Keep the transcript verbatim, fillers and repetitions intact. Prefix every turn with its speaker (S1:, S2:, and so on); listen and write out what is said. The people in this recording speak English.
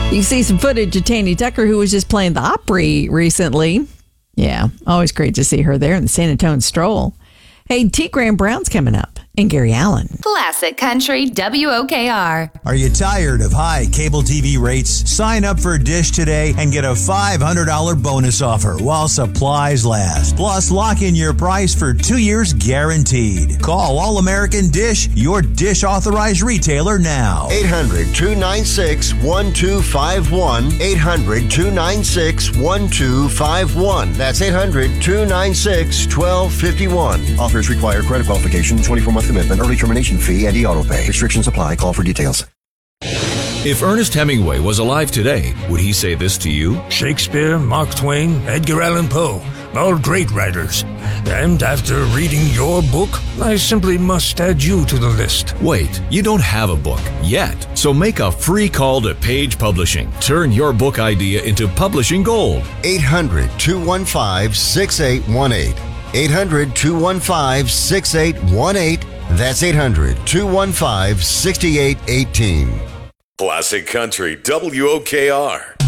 S1: You can see some footage of Tandy Tucker, who was just playing the Opry recently. Yeah, always great to see her there in the San Antonio Stroll. Hey, T. Graham Brown's coming up, and Gary Allen.
S2: Classic Country W O K R.
S3: Are you tired of high cable T V rates? Sign up for Dish today and get a five hundred dollars bonus offer while supplies last. Plus, lock in your price for two years guaranteed. Call All American Dish, your Dish authorized retailer now.
S4: eight hundred, two nine six, one two five one. eight hundred, two nine six, one two five one. That's eight hundred, two nine six, one two five one. Offers require credit qualification, twenty-four month commitment, early termination fee, and e-auto pay. Restrictions apply. Call for details.
S5: If Ernest Hemingway was alive today, would he say this to you?
S6: Shakespeare, Mark Twain, Edgar Allan Poe, all great writers. And after reading your book, I simply must add you to the list.
S5: Wait, you don't have a book yet. So make a free call to Page Publishing. Turn your book idea into publishing gold.
S4: eight hundred, two one five, six eight one eight. eight hundred, two one five, six eight one eight. That's eight hundred, two one five, six eight one eight.
S7: Classic Country W O K R.